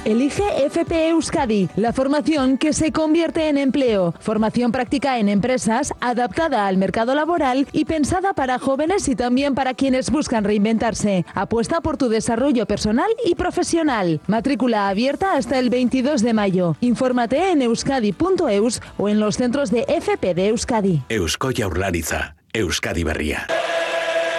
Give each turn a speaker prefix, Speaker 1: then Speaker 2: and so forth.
Speaker 1: Elige FP Euskadi, la formación que se convierte en empleo. Formación práctica en empresas, adaptada al mercado laboral y pensada para jóvenes y también para quienes buscan reinventarse. Apuesta por tu desarrollo personal y profesional. Matrícula abierta hasta el 22 de mayo. Infórmate en euskadi.eus o en los centros de FP de Euskadi.
Speaker 2: Eusko Jaurlaritza, Euskadi Berria.